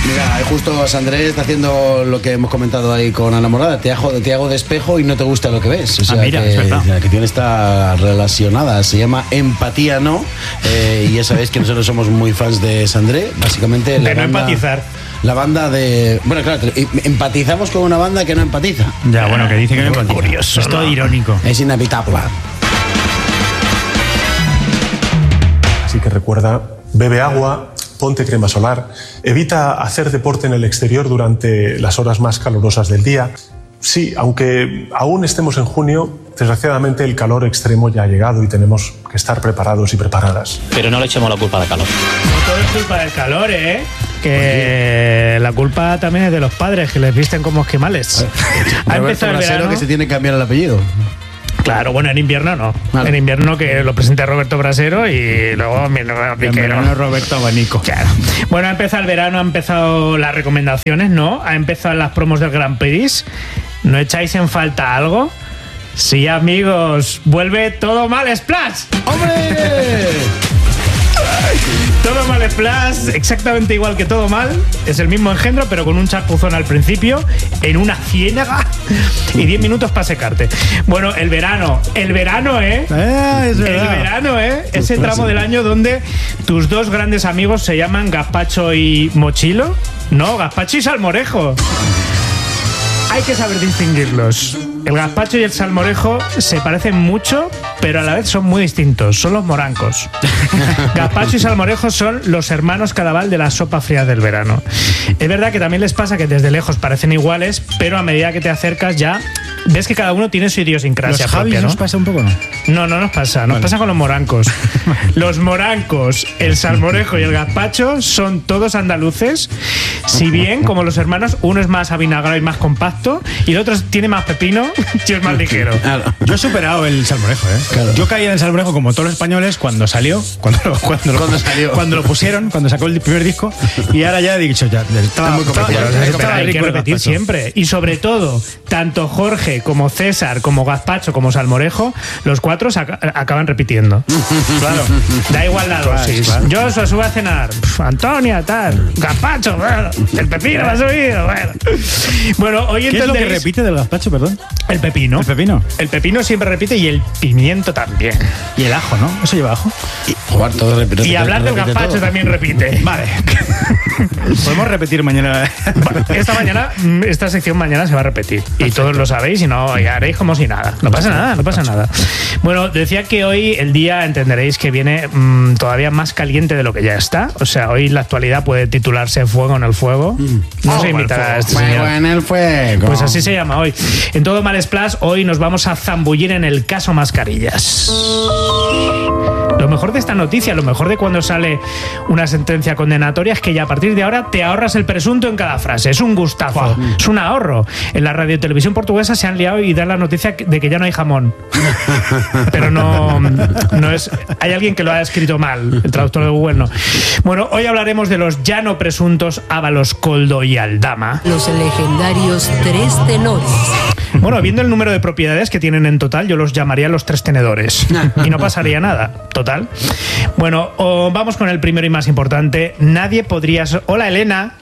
Mira, justo Sandré está haciendo lo que hemos comentado ahí con Ana Morada. Te hago de espejo y no te gusta lo que ves. O sea, mira, es verdad. La que tiene está relacionada. Se llama Empatía No. Y ya sabéis que nosotros somos muy fans de Sandré. Básicamente de no empatizar. La banda de... Bueno, claro, empatizamos con una banda que no empatiza. Ya, bueno, que dice que no empatiza. Curioso, es todo irónico. Es inevitable. Así que recuerda, bebe agua, ponte crema solar, evita hacer deporte en el exterior durante las horas más calurosas del día. Sí, aunque aún estemos en junio, desgraciadamente el calor extremo ya ha llegado y tenemos que estar preparados y preparadas. Pero no le echemos la culpa al calor. No todo es culpa del calor, ¿eh? Que la culpa también es de los padres, que les visten como esquimales. Ha empezado el verano, que se tiene que cambiar el apellido. Claro, bueno, en invierno no. Vale. En invierno que lo presente Roberto Brasero y luego mi verano Roberto Abanico. Claro. Bueno, ha empezado el verano, han empezado las recomendaciones, ¿no? Ha empezado las promos del Grand Prix. ¿No echáis en falta algo? Sí, amigos, vuelve Todo Mal Splash. ¡Hombre! Todo Mal Splash, exactamente igual que Todo Mal. Es el mismo engendro, pero con un chapuzón al principio, en una ciénaga y 10 minutos para secarte. Bueno, el verano, es verdad. El verano, ese tramo del año donde tus dos grandes amigos se llaman Gazpacho y Mochilo. No, Gazpacho y Salmorejo. Hay que saber distinguirlos. El gazpacho y el salmorejo se parecen mucho, pero a la vez son muy distintos. Son los morancos. Gazpacho y salmorejo son los hermanos Cadaval de la sopa fría del verano. Es verdad que también les pasa que desde lejos parecen iguales, pero a medida que te acercas ya ves que cada uno tiene su idiosincrasia ¿Los propia, Javis ¿no? nos pasa un poco, no? No nos pasa. Nos pasa con los morancos. Los morancos, el salmorejo y el gazpacho son todos andaluces. Si bien, como los hermanos, uno es más avinagrado y más compacto y el otro tiene más pepino y es más ligero. Yo he superado el salmorejo, ¿eh? Claro. Yo caí en el salmorejo como todos los españoles cuando salió, cuando lo pusieron, cuando sacó el primer disco, y ahora ya he dicho, ya estaba muy complicado. Pero hay que repetir siempre. Y sobre todo, tanto Jorge como César, como Gazpacho, como Salmorejo, los cuatro acaban repitiendo. Claro. Da igual la dosis. Claro. Yo subo a cenar. Antonia, tal. Gazpacho, bueno. El pepino me ha subido, bueno. Bueno, hoy ¿qué es lo que repite del gazpacho, perdón? El pepino. ¿El pepino? El pepino siempre repite y el pimiento también. Y el ajo, ¿no? Eso lleva ajo. Y hablar del gazpacho todo. También repite. Vale. Podemos repetir mañana. Esta sección mañana se va a repetir. Perfecto. Y todos lo sabéis y no y haréis como si nada. No pasa nada. Bueno, decía que hoy el día entenderéis que viene todavía más caliente de lo que ya está. O sea, hoy la actualidad puede titularse Fuego en el Fuego. No se imitará a este señor. Fuego en el fuego. Pues así se llama hoy. En Todo Mal Splash, hoy nos vamos a zambullir en el caso Mascarillas. Lo mejor de esta noticia, lo mejor de cuando sale una sentencia condenatoria es que ya a partir de ahora te ahorras el presunto en cada frase. Es un gustazo, es un ahorro. En la radio y televisión portuguesa se han liado y dan la noticia de que ya no hay jamón. Pero no es... Hay alguien que lo ha escrito mal, el traductor de Google no. Bueno, hoy hablaremos de los ya no presuntos Ábalos, Koldo y Aldama. Los legendarios tres tenores. Bueno, viendo el número de propiedades que tienen en total, yo los llamaría los tres tenedores. Y no pasaría nada, total. Bueno, vamos con el primero y más importante. Nadie podría... Hola, Elena.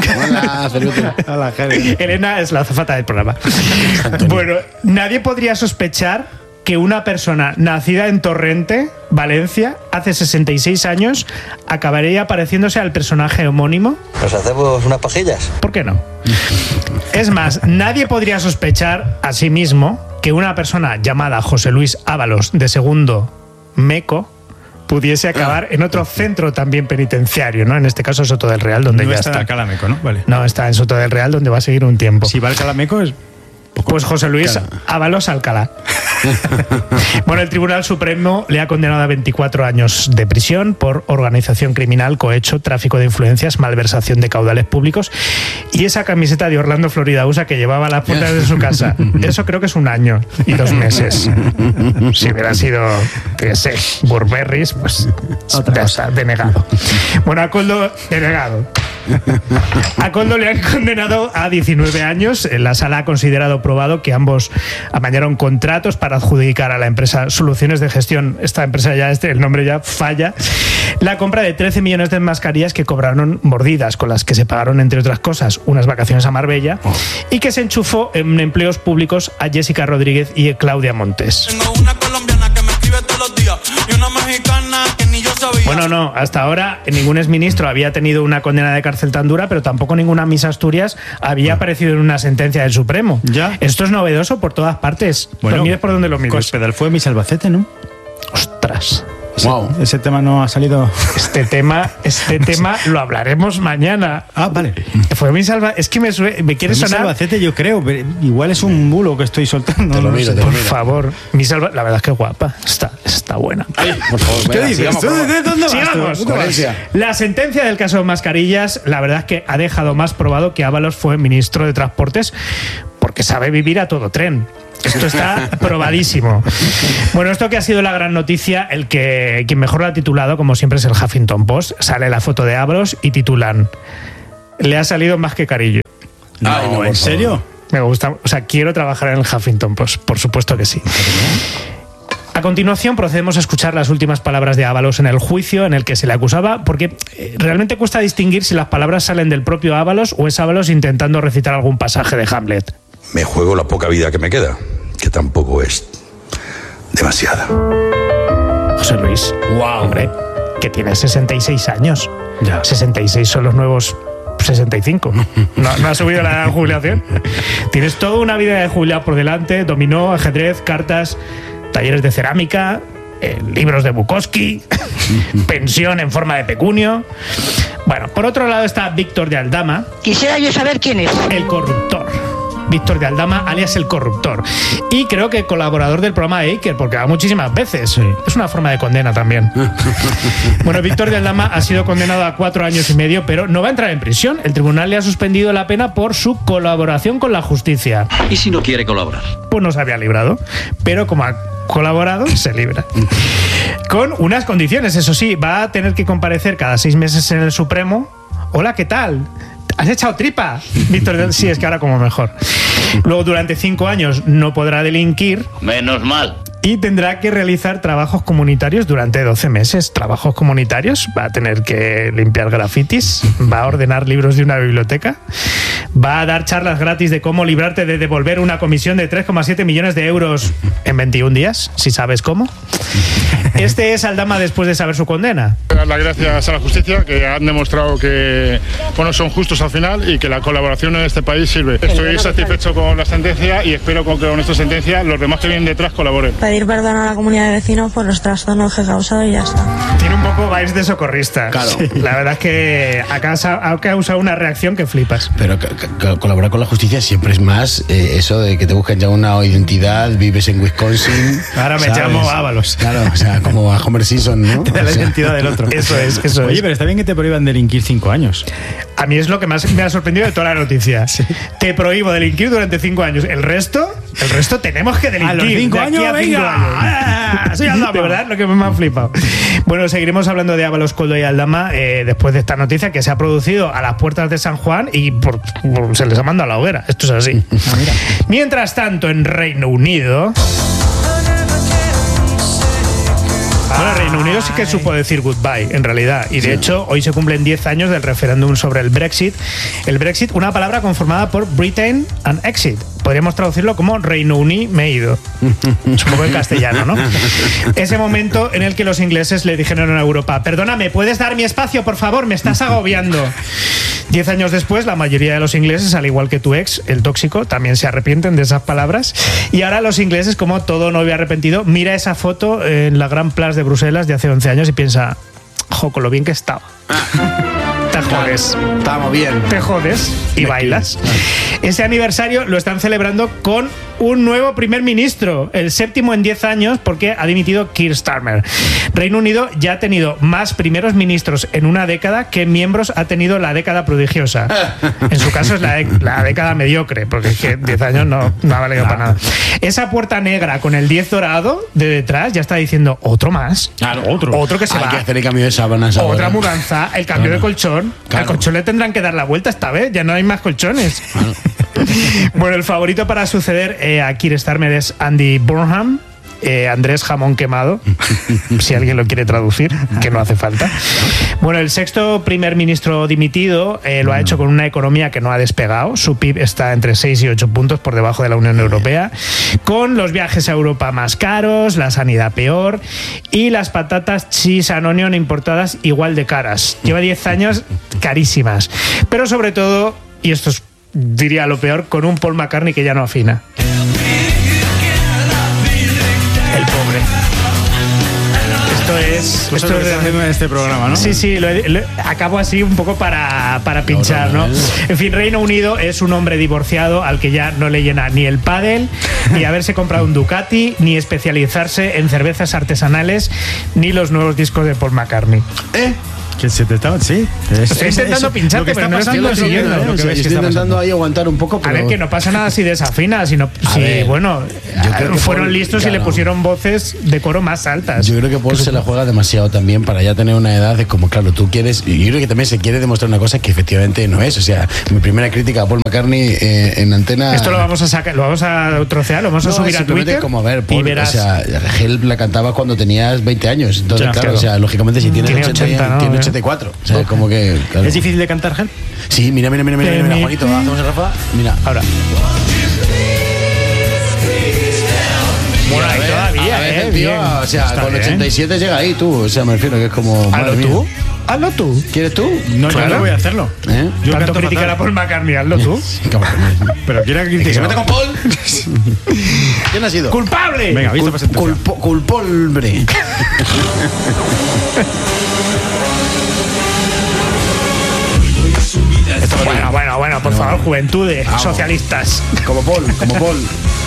Hola, Jerry. Elena es la azafata del programa. Bueno, nadie podría sospechar que una persona nacida en Torrente, Valencia, hace 66 años, acabaría pareciéndose al personaje homónimo. ¿Nos hacemos unas pajillas? ¿Por qué no? Es más, nadie podría sospechar asimismo que una persona llamada José Luis Ábalos, de segundo Meco, pudiese acabar en otro centro también penitenciario, ¿no? En este caso Soto del Real, donde no ya está. No está en Alcalá Meco, ¿no? Vale. No, está en Soto del Real, donde va a seguir un tiempo. Si va al Alcalá Meco es... Pues José Luis Ábalos Alcalá. Bueno, el Tribunal Supremo le ha condenado a 24 años de prisión por organización criminal, cohecho, tráfico de influencias, malversación de caudales públicos y esa camiseta de Orlando Florida USA que llevaba a las puertas de su casa. Eso creo que es 1 año y 2 meses. Si hubiera sido, qué sé, Burberrys, pues ya está, denegado. Bueno, a Koldo, denegado. A Koldo le han condenado a 19 años. La sala ha considerado probado que ambos amañaron contratos para adjudicar a la empresa Soluciones de Gestión. Esta empresa ya, el nombre ya falla. La compra de 13 millones de mascarillas que cobraron mordidas, con las que se pagaron, entre otras cosas, unas vacaciones a Marbella, y que se enchufó en empleos públicos a Jessica Rodríguez y Claudia Montes. Tengo una colombiana que me escribe todos los días y una mexicana que ni yo sabía. Bueno, no, hasta ahora ningún exministro había tenido una condena de cárcel tan dura, pero tampoco ninguna Miss Asturias había aparecido en una sentencia del Supremo. ¿Ya? Esto es novedoso por todas partes. Bueno, lo mires por donde lo mires. Cospedal fue Miss Albacete, ¿no? Ostras. Wow. Ese tema no ha salido. Este tema lo hablaremos mañana. Ah, vale. Fue Miss Albacete. Es que me quiere Miss sonar. Albacete, yo creo, pero igual es un bulo que estoy soltando. Te lo miro, Por favor, Miss Albacete, la verdad es que es guapa. Está buena. Ay, por favor, ¿Qué dices? ¿De dónde vas Sigamos. tú? Coherencia. La sentencia del caso Mascarillas, la verdad es que ha dejado más probado que Ábalos fue ministro de Transportes porque sabe vivir a todo tren. Esto está probadísimo. Bueno, esto que ha sido la gran noticia, quien mejor lo ha titulado, como siempre, es el Huffington Post. Sale la foto de Ábalos y titulan: le ha salido más que Carillo. Ay, no, ¿En serio? Me gusta, o sea, quiero trabajar en el Huffington Post, por supuesto que sí. A continuación procedemos a escuchar las últimas palabras de Ábalos en el juicio en el que se le acusaba, porque realmente cuesta distinguir si las palabras salen del propio Ábalos o es Ábalos intentando recitar algún pasaje de Hamlet. Me juego la poca vida que me queda, que tampoco es demasiada. José Luis, wow, hombre, que tiene 66 años. Ya. 66 son los nuevos 65. No ha subido la edad de jubilación. Tienes toda una vida de jubilado por delante: dominó, ajedrez, cartas, talleres de cerámica, libros de Bukowski, pensión en forma de pecunio. Bueno, por otro lado está Víctor de Aldama. Quisiera yo saber quién es. El corruptor. Víctor de Aldama, alias el corruptor. Y creo que colaborador del programa de Iker, porque va muchísimas veces. Sí. Es una forma de condena también. Bueno, Víctor de Aldama ha sido condenado a 4 años y medio, pero no va a entrar en prisión. El tribunal le ha suspendido la pena por su colaboración con la justicia. ¿Y si no quiere colaborar? Pues no se había librado, pero como ha colaborado, se libra. Con unas condiciones, eso sí, va a tener que comparecer cada 6 meses en el Supremo. Hola, ¿qué tal? ¿Has echado tripa? Víctor, sí, es que ahora como mejor. Luego, durante 5 años no podrá delinquir. Menos mal. Y tendrá que realizar trabajos comunitarios durante 12 meses. Trabajos comunitarios. Va a tener que limpiar grafitis. Va a ordenar libros de una biblioteca. Va a dar charlas gratis de cómo librarte de devolver una comisión de 3,7 millones de euros en 21 días, si sabes cómo. Este es Aldama después de saber su condena. Dar las gracias a la justicia, que han demostrado que son justos al final y que la colaboración en este país sirve. Estoy satisfecho con la sentencia y espero que con esta sentencia los demás que vienen detrás colaboren. Pedir perdón a la comunidad de vecinos por los trastornos que he causado y ya está. Tiene un poco vibes de socorrista. Claro. Sí. La verdad es que ha causado una reacción que flipas. Pero colaborar con la justicia siempre es más eso de que te busquen ya una identidad, vives en Wisconsin. Ahora me llamo Ábalos. Claro, o sea, como a Homer Simpson, ¿no? Te da la identidad del otro. Eso es. Oye, pero está bien que te prohíban delinquir 5 años. A mí es lo que más me ha sorprendido de toda la noticia. Sí. Te prohíbo delinquir durante 5 años. El resto tenemos que delinquir. A los 5 años, venga. Soy Aldama. De verdad, lo que me ha flipado. Bueno, seguiremos hablando de Ábalos, Koldo y Aldama después de esta noticia que se ha producido a las puertas de San Juan y se les ha mandado a la hoguera. Esto es así. Mira. Mientras tanto, en Reino Unido... Bueno, Reino Unido sí que supo decir goodbye, en realidad. Y de hecho, hoy se cumplen 10 años del referéndum sobre el Brexit. El Brexit, una palabra conformada por Britain and Exit. Podríamos traducirlo como Reino Unido me he ido. Es un poco en castellano, ¿no? Ese momento en el que los ingleses le dijeron a Europa: perdóname, ¿puedes dar mi espacio, por favor? Me estás agobiando. 10 años después, la mayoría de los ingleses, al igual que tu ex, el tóxico, también se arrepienten de esas palabras. Y ahora los ingleses, como todo novio arrepentido, mira esa foto en la Gran Place de Bruselas de hace 11 años y piensa: jo, con lo bien que estaba. Te jodes. Estamos bien. Te jodes y bailas. Ese aniversario lo están celebrando con un nuevo primer ministro, el 7º en 10 años, porque ha dimitido Keir Starmer. Reino Unido ya ha tenido más primeros ministros en una década que miembros ha tenido la década prodigiosa. En su caso es la década mediocre, porque es que 10 años no ha valido para nada. Esa puerta negra con el 10 dorado de detrás ya está diciendo: otro más. Claro, otro que se va. Hay que hacer el cambio de sábanas ahora. Otra mudanza, el cambio de colchón. Al colchón le tendrán que dar la vuelta esta vez, ya no hay más colchones. Bueno, el favorito para suceder a Keir Starmer es Andy Burnham. Andrés Jamón Quemado, si alguien lo quiere traducir, que no hace falta. Bueno, el sexto primer ministro dimitido lo ha hecho con una economía que no ha despegado. Su PIB está entre 6 y 8 puntos por debajo de la Unión Europea, con los viajes a Europa más caros, la sanidad peor y las patatas cheese and onion importadas igual de caras. Lleva 10 años carísimas. Pero sobre todo, y esto es, diría lo peor, con un Paul McCartney que ya no afina. El pobre. Esto es lo que está haciendo en este programa, ¿no? Sí, acabo así un poco para pinchar, ¿no? En fin, Reino Unido es un hombre divorciado al que ya no le llena ni el pádel, ni haberse comprado un Ducati, ni especializarse en cervezas artesanales, ni los nuevos discos de Paul McCartney. Que se te estaba, sí. Estoy intentando pincharte, lo que está pero pasando, no estoy siguiendo. Estoy intentando ahí aguantar un poco, pero... A ver, que no pasa nada si desafina, sino bueno, fueron listos y le pusieron voces de coro más altas. Yo creo que Paul se la juega demasiado también para ya tener una edad de como, claro, tú quieres, y yo creo que también se quiere demostrar una cosa que efectivamente no es. O sea, mi primera crítica a Paul McCartney en antena... Esto lo vamos a sacar, lo vamos a trocear, lo vamos a subir a Twitter. Como, a ver, Paul, o sea, Help la cantabas cuando tenías 20 años. Entonces, claro, o sea, lógicamente si tienes 80, ¿no? Tiene 84. O sea, como que... Claro. ¿Es difícil de cantar, Help? Sí, mira, Juanito, hacemos el Rafa. Mira, ahora. Bueno, ahí todavía, tío, o sea, está con 87 llega ahí tú, o sea, me refiero que es como... Hazlo tú. ¿Quieres tú? No, claro. Yo no voy a hacerlo. Yo tanto criticar a Paul McCartney, hazlo tú. Pero quiero criticar. ¿Que se mete con Paul? ¿Quién ha sido? ¡Culpable! Venga, visto presentación. Culpolbre. Bueno, por favor, juventudes, socialistas. Como Paul.